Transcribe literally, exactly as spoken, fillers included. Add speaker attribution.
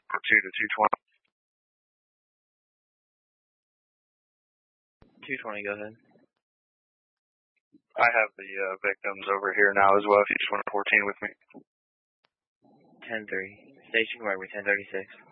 Speaker 1: two to two twenty.
Speaker 2: two twenty, go ahead.
Speaker 1: I have the uh, victims over here now as well, if you just want to fourteen with me.
Speaker 2: ten three. Station, where we ten thirty-six.